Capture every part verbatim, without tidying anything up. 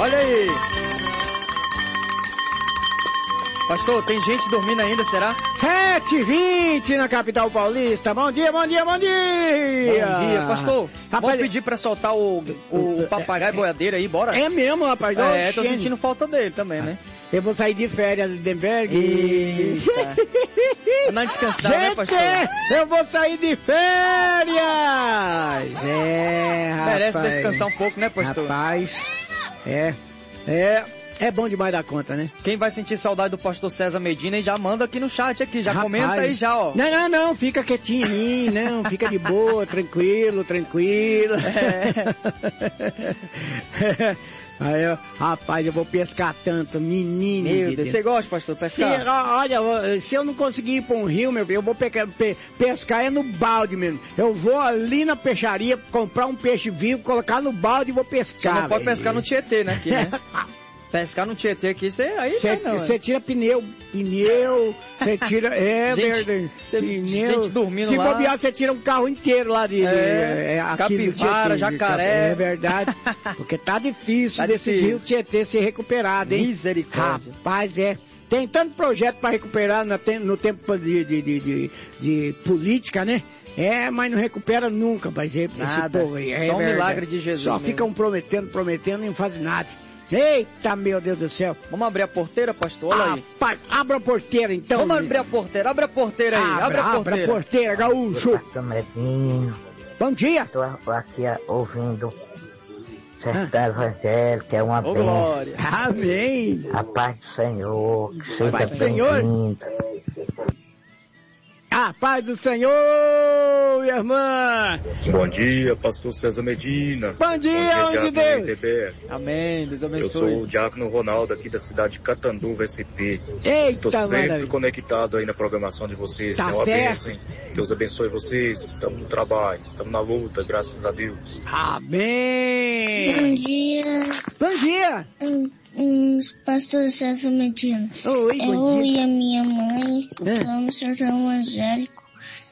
Olha aí. Pastor, tem gente dormindo ainda, será? sete e vinte na capital paulista. Bom dia, bom dia, bom dia. Bom dia, pastor. Rapaz, vamos pedir pra soltar o, o, o papagaio boiadeiro aí, bora? É mesmo, rapaz. É, tô sentindo falta dele também, né? Eu vou sair de férias, Lindenberg. Eita. Não descansar, gente, né, pastor? Eu vou sair de férias. É, rapaz. Merece descansar um pouco, né, pastor? Rapaz, é, é... É bom demais da conta, né? Quem vai sentir saudade do pastor César Medina, já manda aqui no chat, aqui, já Rapaz, comenta aí já, ó. Não, não, não, fica quietinho aí, não, fica de boa, tranquilo, tranquilo. É. Aí, eu, rapaz, eu vou pescar tanto, menino. Meu Deus, você gosta, pastor, pescar? Se, olha, se eu não conseguir ir pra um rio, meu filho, eu vou pescar, pe, pescar é no balde mesmo. Eu vou ali na peixaria, comprar um peixe vivo, colocar no balde e vou pescar. Você não pode pescar no Tietê, né, aqui, né? Pescar no Tietê aqui, você aí Você tira pneu, pneu, você tira, é, gente, verdade, cê, pneu. Gente dormindo se lá. Se bobear, você tira um carro inteiro lá de, é, é, aqui capivara, Tietê, jacaré. É verdade, porque tá difícil tá desse difícil. rio Tietê ser recuperado, hein? Misericórdia. Rapaz, é. Tem tanto projeto para recuperar no, no tempo de, de, de, de, de política, né? É, mas não recupera nunca, mas é, esse povo aí. É só um verdade. milagre de Jesus. Só mesmo. ficam prometendo, prometendo e não fazem nada. Eita, meu Deus do céu. Vamos abrir a porteira, pastor? Olha ah, aí. Pai, abra a porteira, então. Vamos abrir a porteira, abre a porteira aí. Abra, abre a porteira. Abra a porteira, gaúcho. Bom dia. Estou aqui ouvindo Sertão Evangelho, que é uma Ô, bênção. glória. Amém. A paz do Senhor, que seja paz do Senhor. bem-vindo. A paz do Senhor, minha irmã. Bom dia, pastor César Medina. Bom dia, Bom dia, de Deus. Deus. Amém, Deus abençoe. Eu sou o Diácono Ronaldo aqui da cidade de Catanduva, S P. Eita, Estou sempre maravilha. conectado aí na programação de vocês. Tá é uma certo. bênção, hein? Deus abençoe vocês. Estamos no trabalho, estamos na luta, graças a Deus. Amém. Bom dia. Bom dia. Um, um, pastor César Medina. Oi, bom Eu dia. e a minha mãe estamos no sertão evangélico.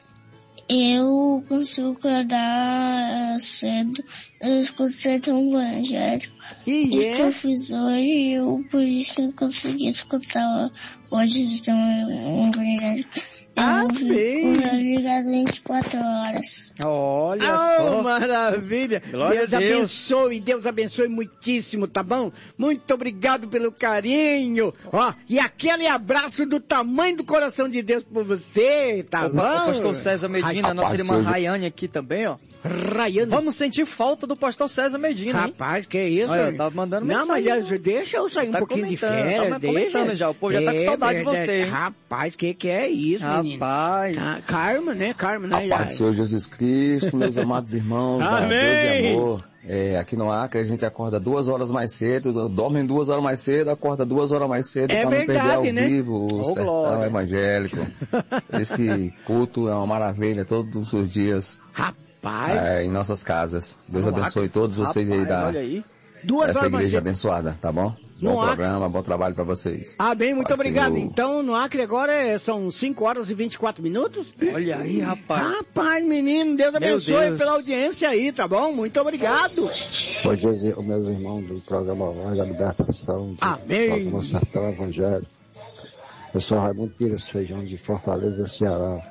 Eu consigo acordar cedo, eu escuto sertão evangélico. E Isso é? que eu fiz hoje, eu, por isso que eu consegui escutar hoje o sertão evangélico. Eu Amém. fico ligado vinte e quatro horas. Olha Oh, só. maravilha. Glória Deus a Deus. abençoe, Deus abençoe muitíssimo, tá bom? Muito obrigado pelo carinho. Ó, e aquele abraço do tamanho do coração de Deus por você, tá O bom? pastor César Medina, Ai, nossa rapaz, irmã hoje- Rayane aqui também, ó. Rayane. Vamos sentir falta do pastor César Medina, hein? Rapaz, que isso? Olha, tá mandando Não, mas mensagem. já- deixa eu sair um Tá pouquinho de comentando, férias, tá deixa. comentando já, o povo já tá com saudade de você, hein? Rapaz, que que é isso, menino? Rapaz. Ah, Karma, né? Karma, né? A paz do Senhor Jesus Cristo, meus amados irmãos, da Amém. Deus e amor. É, aqui no Acre a gente acorda duas horas mais cedo, dorme duas horas mais cedo, acorda duas horas mais cedo É para não perder verdade, ao né? vivo o Ô, sertão glória. evangélico. Esse culto é uma maravilha todos os dias Rapaz, é, em nossas casas. Deus No abençoe Acre. todos vocês aí Rapaz, da olha aí. duas essa horas mais igreja cedo. abençoada, tá bom? No Bom Acre. programa, bom trabalho para vocês. Ah, bem, muito Paz do obrigado. Senhor. Então, no Acre agora é- são cinco horas e vinte e quatro minutos. Olha aí, rapaz. Rapaz, menino, Deus Meu abençoe Deus. pela audiência aí, tá bom? Muito obrigado. Bom dia, meus irmãos do programa Voz da Libertação, do Amém. programa Sertão Evangelho. Eu sou Raimundo Pires Feijão, de Fortaleza, Ceará.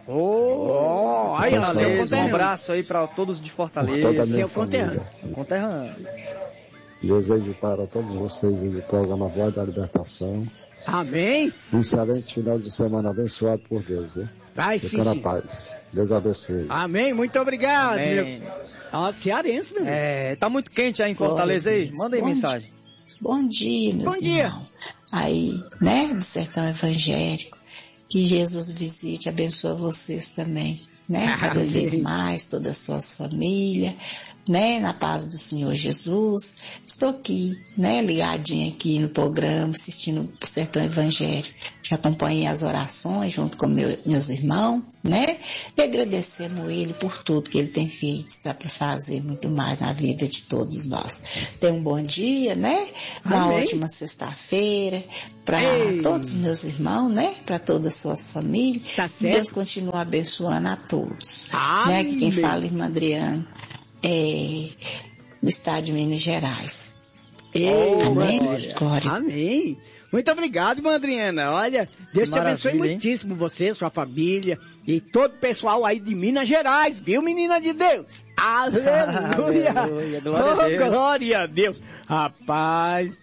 Oh, aí, ó, seu Fortaleza, um conterrâneo. abraço aí pra todos de Por toda a Fortaleza. minha Seu conterrâneo. família. Conterrâneo. Desejo para todos vocês do programa Voz da Libertação Amém. um excelente final de semana abençoado por Deus, viu? Vai sim, Fica na sim. paz. Deus abençoe. Amém, muito obrigado. Amém. Meu... Ah, cearense, meu. É, tá muito quente aí em Fortaleza aí? Manda aí Bom mensagem. Bom dia, meus Bom dia. irmãos. Aí, né, do sertão evangélico. Que Jesus visite e abençoe vocês também, né? Cada Amém. vez mais, todas as suas famílias, né? Na paz do Senhor Jesus. Estou aqui, né? Ligadinha aqui no programa, assistindo o sertão evangélico. Já acompanhei as orações junto com meu, meus irmãos, né? E agradecemos ele por tudo que ele tem feito. Está para fazer muito mais na vida de todos nós. Tenha um bom dia, né? Uma Amém. ótima sexta-feira para Ei. todos os meus irmãos, né? Para todas as suas famílias. Tá certo. Deus continua abençoando a todos. Amém. Né? Que quem fala, irmã Adriana, é do estado de Minas Gerais. Oh, Amém. Glória. Amém. Muito obrigado, Madriana. Olha, Deus te abençoe muitíssimo, você, sua família e todo o pessoal aí de Minas Gerais, viu, menina de Deus? Aleluia! Aleluia, glória, oh, a Deus. Glória a Deus! Rapaz,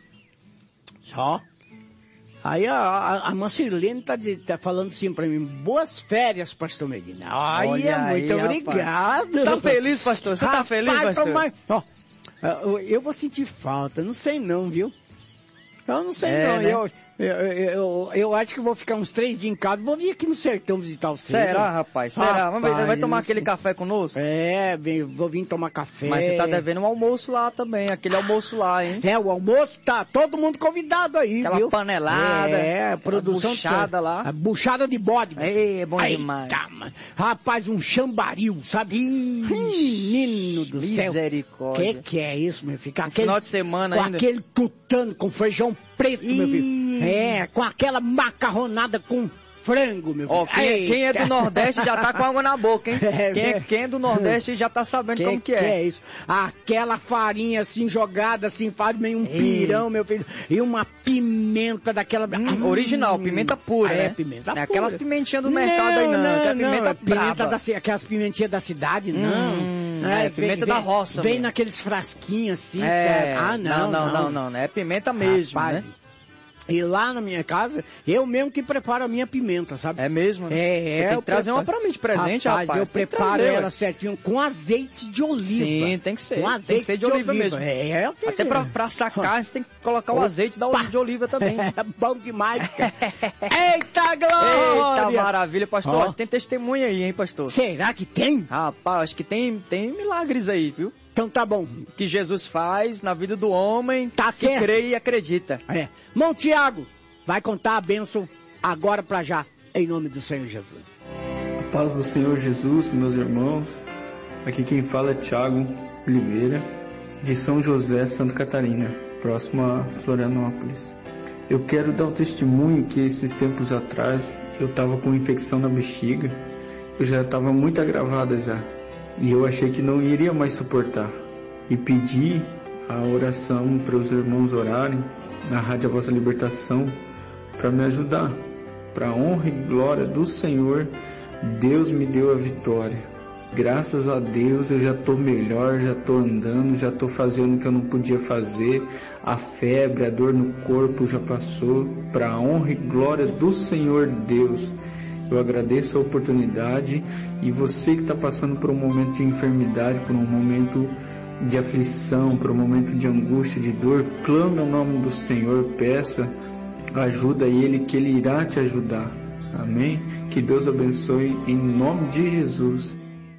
só. Aí a, a, a Marcelene tá, tá falando assim pra mim, boas férias, pastor Medina. Olha, Olha muito aí, obrigado. Você tá feliz, pastor? Você tá feliz, pastor? Mas, ó, eu vou sentir falta, não sei não, viu? Eu não sei é, não, né? eu, eu, eu, eu acho que vou ficar uns três dias em casa, vou vir aqui no sertão visitar o senhor. Será, rapaz? Será? Rapaz, vai, vai tomar aquele sei. café conosco? É, vou vir tomar café. Mas você tá devendo um almoço lá também, aquele almoço lá, hein? É, o almoço tá todo mundo convidado aí, Aquela viu? panelada. É, produção. Buchada lá. A buchada de bode. É, bom Eita, demais. Mano. Rapaz, um chambaril, sabe? Menino do céu. Misericórdia. Que que é isso, meu filho? Aquele, final de semana com ainda. aquele tutano com feijão preto, Ih. meu filho. É, com aquela macarronada com frango, meu filho. Ó, quem, quem é do Nordeste já tá com água na boca, hein? É, quem, é, quem é do Nordeste já tá sabendo que, como que é. Que é isso? Aquela farinha assim, jogada assim, faz meio um Ei. pirão, meu filho. E uma pimenta daquela... Hum, original, pimenta pura, é, né? pimenta é pura. Aquela pimentinha do mercado não, aí não, não aquela pimenta não, pimenta da, aquelas pimentinhas da cidade, não. Hum, é, é, pimenta vem, da roça. Vem mesmo. naqueles frasquinhos assim, é, ah, não, não, não, não, não, não, é pimenta mesmo, Rapaz, né? E lá na minha casa, eu mesmo que preparo a minha pimenta, sabe? É mesmo? Né? É, é. Tem que trazer preparo... uma pra mim de presente, rapaz. rapaz eu preparo trazer, ela ué. certinho com azeite de oliva. Sim, tem que ser. Com azeite tem que ser de, de oliva, oliva mesmo. É, é Até pra, pra sacar, você tem que colocar o azeite da oliva de oliva também. É bom demais, cara. Eita, glória! Eita, maravilha, pastor. Oh. Tem testemunha aí, hein, pastor? Será que tem? Rapaz, acho que tem, tem milagres aí, viu? Então tá bom. Que Jesus faz na vida do homem tá que certo. crê e acredita. É. Mão Tiago, vai contar a bênção agora pra já, em nome do Senhor Jesus. A paz do Senhor Jesus, meus irmãos. Aqui quem fala é Tiago Oliveira, de São José, Santa Catarina, próximo a Florianópolis. Eu quero dar um testemunho que esses tempos atrás eu estava com infecção na bexiga. Eu já estava muito agravada já. E eu achei que não iria mais suportar. E pedi a oração para os irmãos orarem na Rádio A Vossa Libertação para me ajudar. Para a honra e glória do Senhor, Deus me deu a vitória. Graças a Deus eu já estou melhor, já estou andando, já estou fazendo o que eu não podia fazer. A febre, a dor no corpo já passou. Para a honra e glória do Senhor Deus. Eu agradeço a oportunidade e você que está passando por um momento de enfermidade, por um momento de aflição, por um momento de angústia, de dor, clame ao nome do Senhor, peça ajuda a Ele que Ele irá te ajudar. Amém? Que Deus abençoe em nome de Jesus.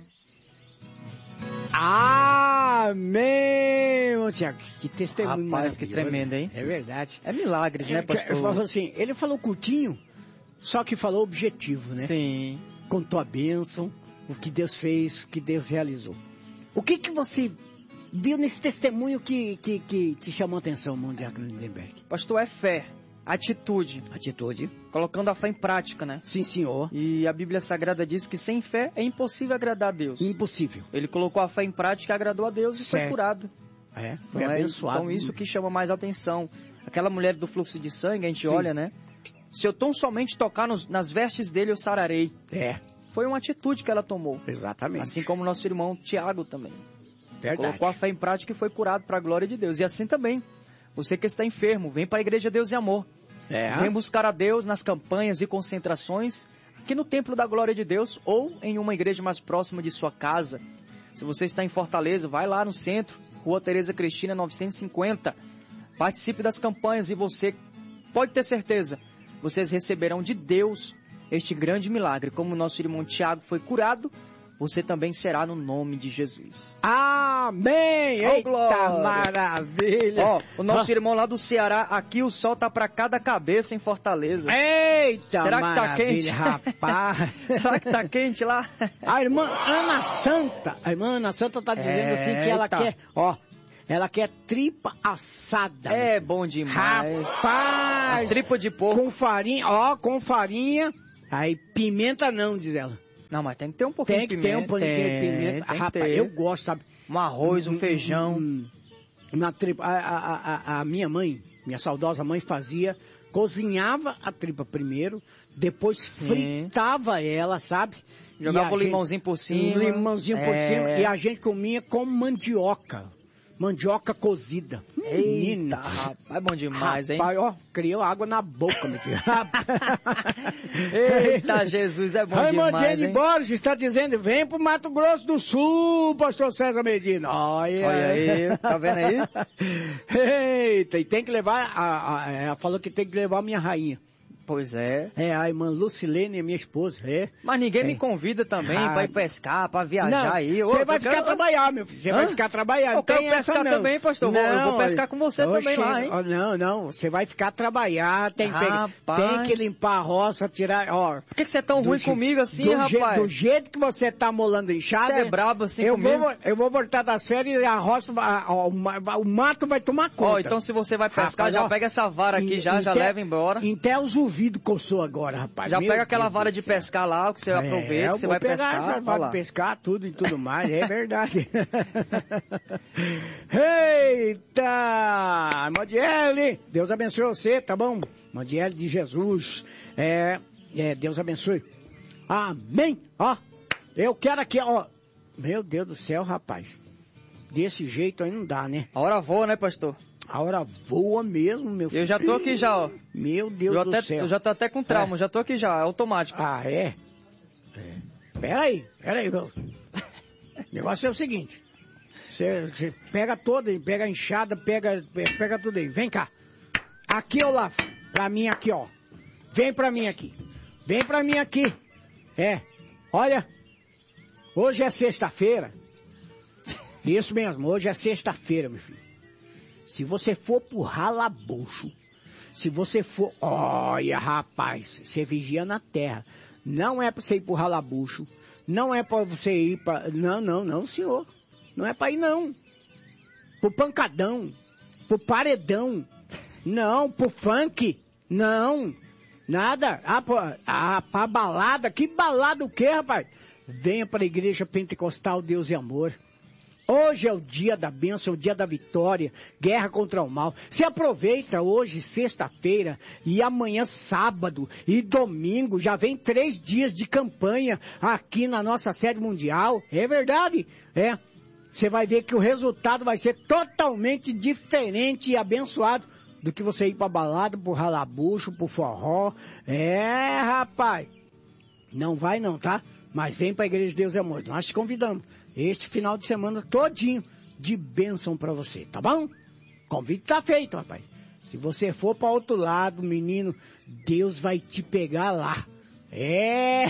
Amém, meu Tiago. Que testemunho. Rapaz, que tremendo, hein? É verdade. É milagres, né, pastor? Ele falou assim, ele falou curtinho, só que falou objetivo, né? Sim. Contou a bênção, o que Deus fez, o que Deus realizou. O que que você viu nesse testemunho que, que, que te chamou a atenção, irmão Tiago Lindenberg? Pastor, é fé, atitude. Atitude. Colocando a fé em prática, né? Sim, senhor. E a Bíblia Sagrada diz que sem fé é impossível agradar a Deus. Impossível. Ele colocou a fé em prática, agradou a Deus e certo. foi curado. É, foi Não abençoado. É? Então isso que chama mais atenção. Aquela mulher do fluxo de sangue, a gente Sim. olha, né? Se eu tão somente tocar nos, nas vestes dele, eu sararei. É. Foi uma atitude que ela tomou. Exatamente. Assim como nosso irmão Tiago também. Verdade. Colocou a fé em prática e foi curado para a glória de Deus. E assim também, você que está enfermo, vem para a Igreja Deus e Amor. É. Vem buscar a Deus nas campanhas e concentrações, aqui no Templo da Glória de Deus ou em uma igreja mais próxima de sua casa. Se você está em Fortaleza, vai lá no centro, Rua Tereza Cristina, novecentos e cinquenta. Participe das campanhas e você pode ter certeza, vocês receberão de Deus este grande milagre. Como o nosso irmão Tiago foi curado, você também será no nome de Jesus. Amém! Oh, Eita, glória. Maravilha! Ó, oh, o nosso ah. irmão lá do Ceará, aqui o sol tá pra cada cabeça em Fortaleza. Eita, Será que tá maravilha, quente? Rapaz! Será que tá quente lá? A irmã Ana Santa, a irmã Ana Santa tá dizendo é, assim que ela eita. quer, ó, ela quer tripa assada. É bom demais. Rapaz! A tripa de porco. Com farinha, ó, com farinha, aí pimenta não, diz ela. Não, mas tem que ter um pouquinho tem de pimenta. Tem que ter um pouquinho de pimenta. Tem Rapaz, eu gosto, sabe? Um arroz, um hum, feijão. Hum, na tripa, a, a, a, a minha mãe, minha saudosa mãe fazia, cozinhava a tripa primeiro, depois Sim. fritava ela, sabe? Jogava o limãozinho por cima. Um limãozinho é... por cima. E a gente comia com mandioca. Mandioca cozida. Eita, rapaz, é bom demais, rapaz, hein? Ó, criou água na boca, meu filho. Eita, Jesus, é bom Raimundinho demais, de hein? Borges está dizendo, vem pro Mato Grosso do Sul, pastor César Medina. Olha, Olha aí, tá vendo aí? Eita, e tem que levar, a, a, ela falou que tem que levar a minha rainha. Pois é. É, a irmã Lucilene, minha esposa, é. Mas ninguém é. me convida também ah, pra ir pescar, pra viajar não, aí. Você vai ficar quero... trabalhar, meu filho. Você vai ficar trabalhar. Eu quero pescar não. também, pastor. Não, eu vou pescar com você Oxe, também lá, hein? Não, não. Você vai ficar trabalhar, tem, ah, que, tem que limpar a roça, tirar... Ó, por que, que você é tão ruim je... comigo assim, do rapaz? Je... Do jeito que você tá molando enxada... Você é brabo assim eu comigo? Vou, eu vou voltar das férias e a roça, ó, o mato vai tomar conta. Ó, então se você vai pescar, rapaz, já ó, pega essa vara aqui, já, já leva embora. Até os ouvidos coçou agora, rapaz. Já Meu pega aquela Deus vara de pescar lá, que você é, aproveita, que você vai pegar pescar. Essa vara de pescar, tudo e tudo mais, é verdade. Eita! Madiele, Deus abençoe você, tá bom? Madiele de Jesus, é, é, Deus abençoe. Amém! Ó, eu quero aqui, ó, meu Deus do céu, rapaz, desse jeito aí não dá, né? A hora voa, né, pastor? A hora voa mesmo, meu filho. Eu já tô aqui já, ó. Meu Deus eu do até, céu. Eu já tô até com trauma, é. já tô aqui já, é automático. Ah, é? é. Peraí, peraí, meu. O negócio é o seguinte. Você pega toda aí, pega a enxada, pega, pega tudo aí. Vem cá. Aqui, Olavo. Pra mim aqui, ó. Vem pra mim aqui. Vem pra mim aqui. É. Olha. Hoje é sexta-feira. Isso mesmo, hoje é sexta-feira, meu filho. Se você for pro ralabucho, se você for... Olha, rapaz, você vigia na terra. Não é pra você ir pro ralabucho, não é pra você ir pra... Não, não, não, senhor. Não é pra ir, não. Pro pancadão, pro paredão, não, pro funk, não. Nada. Ah, pra, ah, pra balada. Que balada o quê, rapaz? Venha pra igreja pentecostal Deus e Amor. Hoje é o dia da bênção, é o dia da vitória, guerra contra o mal. Se aproveita hoje, sexta-feira, e amanhã, sábado e domingo, já vem três dias de campanha aqui na nossa sede mundial. É verdade? É. Você vai ver que o resultado vai ser totalmente diferente e abençoado do que você ir pra balada, pro ralabucho, pro forró. É, rapaz. Não vai não, tá? Mas vem pra Igreja de Deus e Amor. Nós te convidamos. Este final de semana todinho de bênção pra você, tá bom? Convite tá feito, rapaz. Se você for para outro lado, menino, Deus vai te pegar lá. É!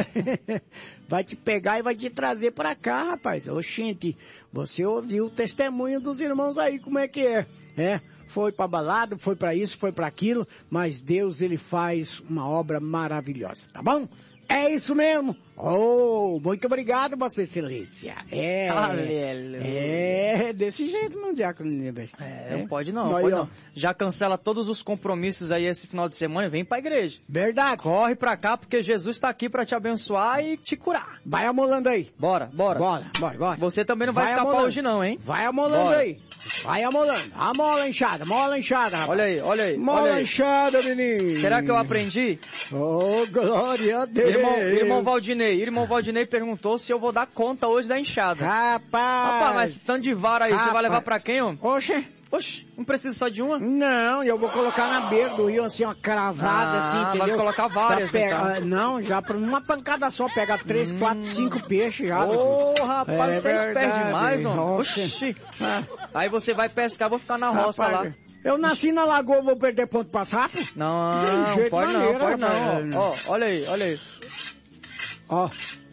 Vai te pegar e vai te trazer pra cá, rapaz. Oxente, você ouviu o testemunho dos irmãos aí, como é que é? É, foi pra balada, foi pra isso, foi pra aquilo, mas Deus, ele faz uma obra maravilhosa, tá bom? É isso mesmo. Oh, muito obrigado, Vossa Excelência. É. Aleluia. É, desse jeito, meu diácono Lindenberg. É, não pode não, pode não. Já cancela todos os compromissos aí esse final de semana e vem pra igreja. Verdade. Corre pra cá, porque Jesus tá aqui pra te abençoar e te curar. Vai amolando aí. Bora, bora. Bora, bora, bora. Você também não vai, vai escapar amolando. Hoje não, hein? Vai amolando bora. Aí. Vai amolando. Amola a enxada, mola a enxada, rapaz. Olha aí, olha aí. Mola a enxada, menino. Será que eu aprendi? Oh, glória a Deus. Irmão, irmão Valdinei, irmão Valdinei perguntou se eu vou dar conta hoje da enxada. Rapaz. Rapaz, mas tanto de vara aí, rapaz. Você vai levar pra quem, homem? Oxe. Oxe, não precisa só de uma? Não, eu vou colocar na beira do rio, assim, uma cravada, ah, assim, entendeu? Vai colocar várias, pega, então. Não, já pra uma pancada só, pega três, hum. quatro, cinco peixes já. Ô, oh, rapaz, é vocês perdem demais, homem. Oxi. Ah. Aí você vai pescar, vou ficar na roça rapaz, lá. Eu nasci na lagoa, vou perder ponto pra sapo? Não, não pode maneira, não, pode não. Ó, olha aí, olha aí. Ó.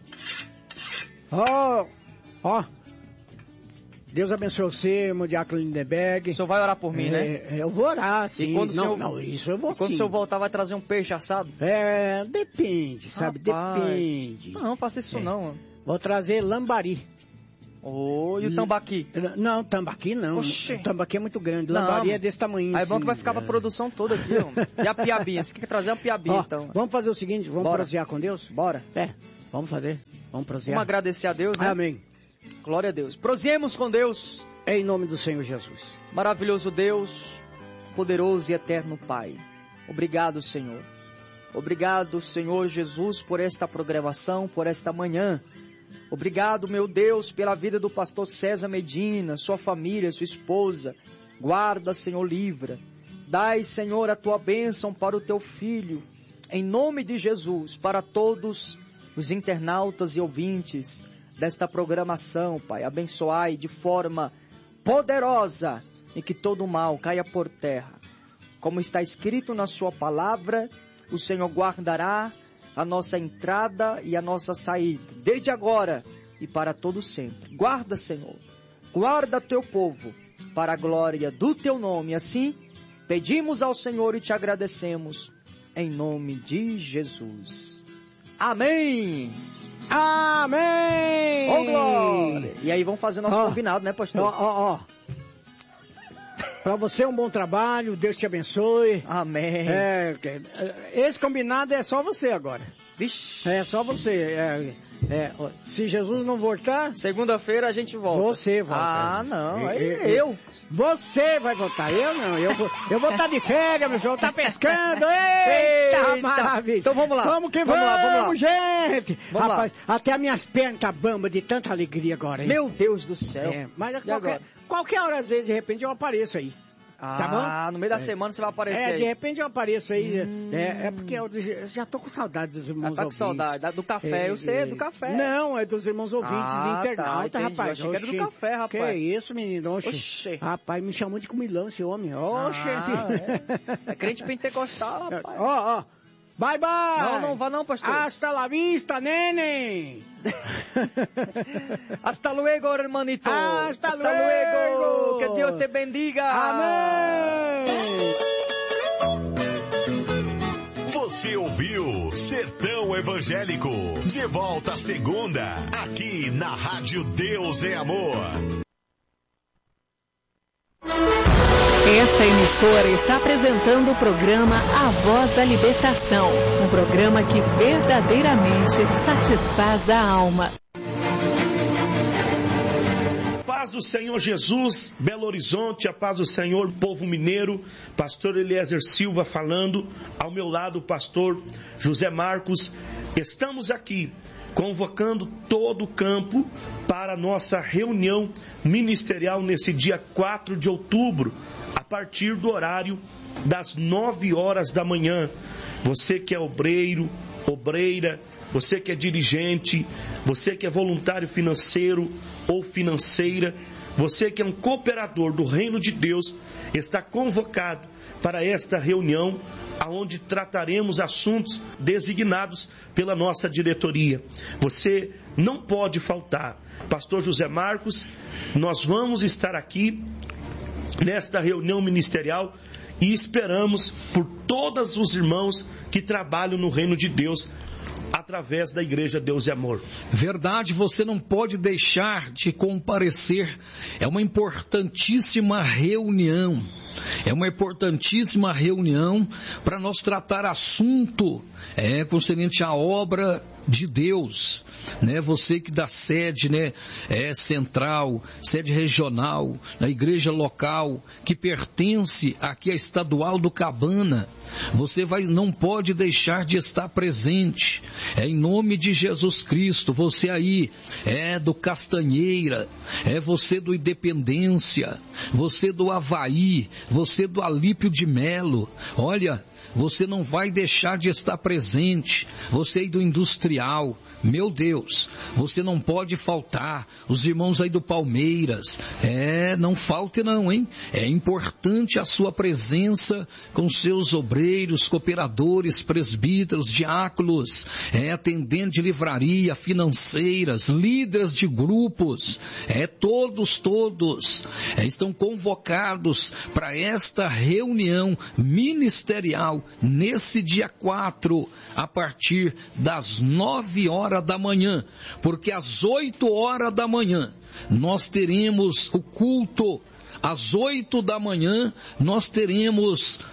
Ó. Ó. Deus abençoe você, meu diácono Lindenberg. O senhor vai orar por mim, é, né? Eu vou orar, sim. E quando não, senhor, não, isso eu vou e quando sim. o senhor voltar, vai trazer um peixe assado? É, depende, sabe? Rapaz. Depende. Não, não faça isso é. não. Vou trazer lambari. Oh, e o tambaqui? Não, tambaqui não. Oxê. O tambaqui é muito grande. Lambari não. É desse tamanho. Aí é assim. bom que vai ficar pra produção toda aqui, ó. E a piabinha? Você quer trazer uma piabinha, ó, então? Vamos fazer o seguinte, vamos Bora. prosear com Deus? Bora. É, vamos fazer. Vamos prosear. Vamos agradecer a Deus, né? Amém. Glória a Deus. Prosseguimos com Deus. Em nome do Senhor Jesus. Maravilhoso Deus, poderoso e eterno Pai. Obrigado, Senhor. Obrigado, Senhor Jesus, por esta programação, por esta manhã. Obrigado, meu Deus, pela vida do pastor César Medina, sua família, sua esposa. Guarda, Senhor, livra. Dai, Senhor, a tua bênção para o teu filho. Em nome de Jesus, para todos os internautas e ouvintes desta programação, Pai. Abençoai de forma poderosa e que todo mal caia por terra. Como está escrito na sua palavra, o Senhor guardará a nossa entrada e a nossa saída, desde agora e para todo sempre. Guarda, Senhor, guarda teu povo, para a glória do teu nome. Assim, pedimos ao Senhor e te agradecemos, em nome de Jesus. Amém! Amém! Ô, glória! E aí, vamos fazer nosso oh, combinado, né, pastor? Ó, ó, ó. Para você um bom trabalho, Deus te abençoe. Amém. É, esse combinado é só você agora. Vixe. É só você. É, é, se Jesus não voltar... Segunda-feira a gente volta. Você volta. Ah, não. Aí eu, eu. Você vai voltar. Eu não. Eu vou, eu vou estar de férias, meu senhor. Tá pescando. Eita, Eita. Maravilha. Então vamos lá. Vamos que vamos, vamos, lá, vamos lá. gente. Vamos Rapaz, lá. até as minhas pernas tá bamba de tanta alegria agora, hein? Meu Deus do céu. É, mas a qualquer, qualquer hora, às vezes, de repente, eu apareço aí. Ah, tá bom? no meio da é. semana você vai aparecer é, aí. de repente eu apareço aí. Hum. É, é porque eu já tô com saudade dos irmãos ah, tá ouvintes. com saudade do café, é, eu sei, é do café. Não, é dos irmãos ouvintes ah, internauta, tá, rapaz. Eu achei que era do café, rapaz. Que isso, menino? Oxe. Oxe. Rapaz, me chamou de comilão esse homem. Oxe. Ah, é. é crente pentecostal, rapaz. Ó, ó. Bye, bye! Não, não vá não, pastor. Hasta la vista, neném! Hasta luego, hermanito! Hasta, Hasta luego. luego! Que Deus te bendiga! Amém! Você ouviu Sertão Evangélico. De volta segunda, aqui na Rádio Deus é Amor. Esta emissora está apresentando o programa A Voz da Libertação, um programa que verdadeiramente satisfaz a alma. Paz do Senhor Jesus, Belo Horizonte, a paz do Senhor, povo mineiro, pastor Eliezer Silva falando, ao meu lado o pastor José Marcos. Estamos aqui convocando todo o campo para a nossa reunião ministerial nesse dia quatro de outubro, a partir do horário das nove horas da manhã. Você que é obreiro, obreira, você que é dirigente, você que é voluntário financeiro ou financeira, você que é um cooperador do Reino de Deus, está convocado para esta reunião, aonde trataremos assuntos designados pela nossa diretoria. Você não pode faltar. Pastor José Marcos, nós vamos estar aqui nesta reunião ministerial e esperamos por todos os irmãos que trabalham no Reino de Deus através da Igreja Deus e Amor. Verdade, você não pode deixar de comparecer. É uma importantíssima reunião. É uma importantíssima reunião para nós tratar assunto é, concernente à obra de Deus, né? Você que dá sede, né, é, central, sede regional, na igreja local, que pertence aqui à Estadual do Cabana, você vai, não pode deixar de estar presente, é em nome de Jesus Cristo. Você aí, é do Castanheira, é você do Independência, você do Avaí, você do Alípio de Melo, olha, você não vai deixar de estar presente. Você aí do Industrial, meu Deus, você não pode faltar. Os irmãos aí do Palmeiras, é, não falte não, hein? É importante a sua presença com seus obreiros, cooperadores, presbíteros, diáconos, é, atendentes de livraria, financeiras, líderes de grupos, é, todos, todos, é, estão convocados para esta reunião ministerial nesse dia quatro, a partir das nove horas da manhã, porque às oito horas da manhã nós teremos o culto. Às oito da manhã nós teremos o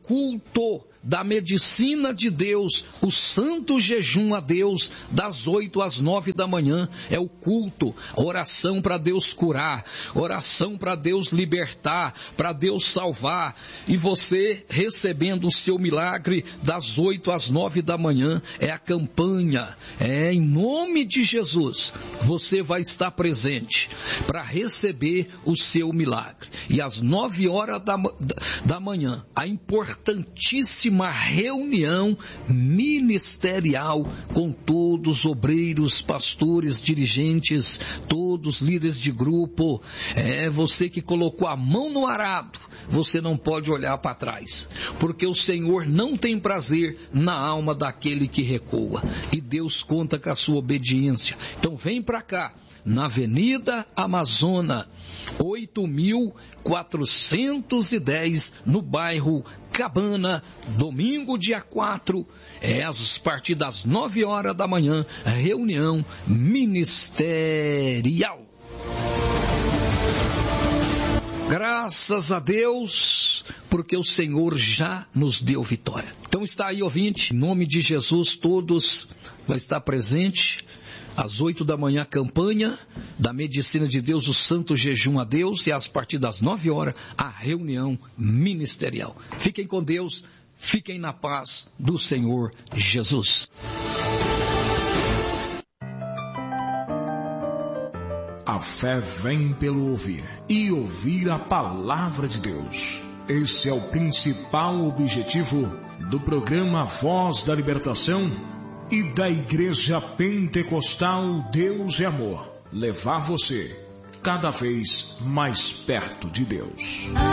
culto da medicina de Deus, o santo jejum a Deus, das oito às nove da manhã, é o culto, oração para Deus curar, oração para Deus libertar, para Deus salvar, e você recebendo o seu milagre das oito às nove da manhã, é a campanha, é em nome de Jesus, você vai estar presente para receber o seu milagre, e às nove horas da, da manhã, a importantíssima uma reunião ministerial com todos os obreiros, pastores, dirigentes, todos líderes de grupo. É você que colocou a mão no arado, você não pode olhar para trás, porque o Senhor não tem prazer na alma daquele que recua, e Deus conta com a sua obediência. Então vem para cá, na Avenida Amazônia, oito mil quatrocentos e dez, no bairro Cabana, domingo dia quatro, é a partir das nove horas da manhã, reunião ministerial. Graças a Deus, porque o Senhor já nos deu vitória. Então está aí, ouvinte, em nome de Jesus, todos vai estar presente. Às oito da manhã, campanha da Medicina de Deus, o Santo Jejum a Deus, e às partir das nove horas, a reunião ministerial. Fiquem com Deus, fiquem na paz do Senhor Jesus. A fé vem pelo ouvir, e ouvir a palavra de Deus. Esse é o principal objetivo do programa Voz da Libertação e da Igreja Pentecostal Deus é Amor. Levar você cada vez mais perto de Deus.